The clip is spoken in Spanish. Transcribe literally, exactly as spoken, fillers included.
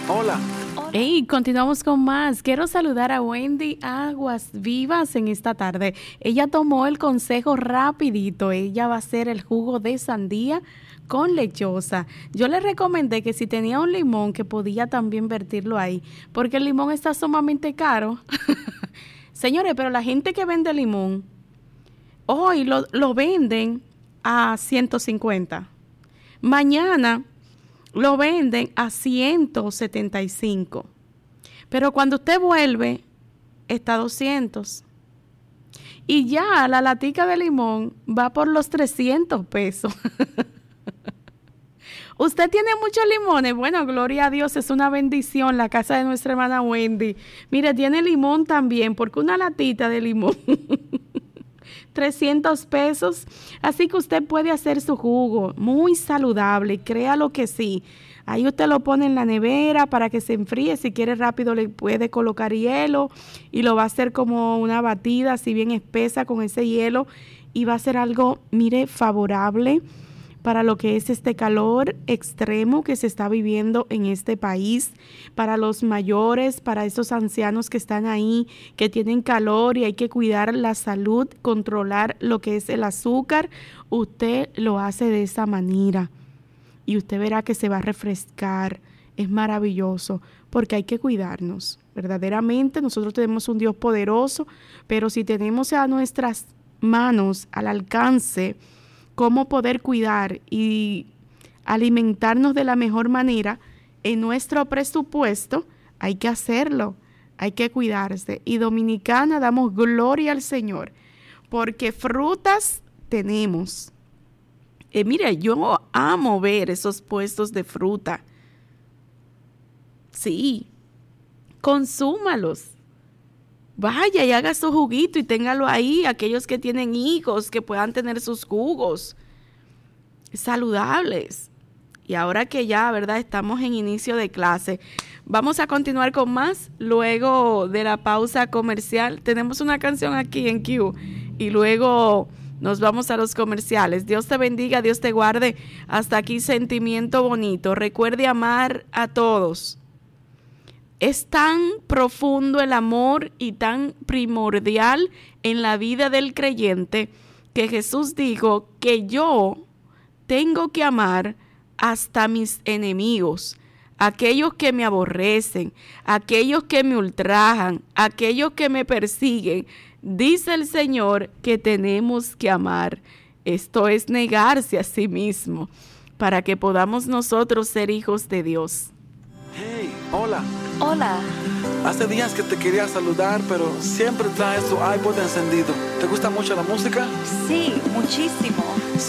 hola. Hey, continuamos con más. Quiero saludar a Wendy Aguas Vivas en esta tarde. Ella tomó el consejo rapidito. Ella va a hacer el jugo de sandía con lechosa. Yo le recomendé que si tenía un limón, que podía también vertirlo ahí, porque el limón está sumamente caro. Señores, pero la gente que vende limón, hoy lo, lo venden a ciento cincuenta. Mañana lo venden a ciento setenta y cinco. Pero cuando usted vuelve, está a doscientos. Y ya la latica de limón va por los trescientos pesos. ¿Usted tiene muchos limones? Bueno, gloria a Dios, es una bendición la casa de nuestra hermana Wendy. Mire, tiene limón también, porque una latita de limón, trescientos pesos. Así que usted puede hacer su jugo muy saludable, créalo que sí. Ahí usted lo pone en la nevera para que se enfríe. Si quiere rápido le puede colocar hielo y lo va a hacer como una batida así bien espesa con ese hielo. Y va a ser algo, mire, favorable para lo que es este calor extremo que se está viviendo en este país, para los mayores, para esos ancianos que están ahí, que tienen calor y hay que cuidar la salud, controlar lo que es el azúcar. Usted lo hace de esa manera y usted verá que se va a refrescar. Es maravilloso porque hay que cuidarnos. Verdaderamente nosotros tenemos un Dios poderoso, pero si tenemos a nuestras manos al alcance cómo poder cuidar y alimentarnos de la mejor manera en nuestro presupuesto, hay que hacerlo, hay que cuidarse. Y Dominicana damos gloria al Señor, porque frutas tenemos. Eh, mire, yo amo ver esos puestos de fruta. Sí, consúmalos. Vaya y haga su juguito y téngalo ahí. Aquellos que tienen hijos, que puedan tener sus jugos saludables. Y ahora que ya, ¿verdad? Estamos en inicio de clase, vamos a continuar con más luego de la pausa comercial. Tenemos una canción aquí en Q y luego nos vamos a los comerciales. Dios te bendiga, Dios te guarde. Hasta aquí Sentimiento Bonito. Recuerde amar a todos. Es tan profundo el amor y tan primordial en la vida del creyente que Jesús dijo que yo tengo que amar hasta mis enemigos, aquellos que me aborrecen, aquellos que me ultrajan, aquellos que me persiguen. Dice el Señor que tenemos que amar. Esto es negarse a sí mismo para que podamos nosotros ser hijos de Dios. Hey, hola. Hola. Hace días que te quería saludar, pero siempre traes tu iPod encendido. ¿Te gusta mucho la música? Sí, muchísimo.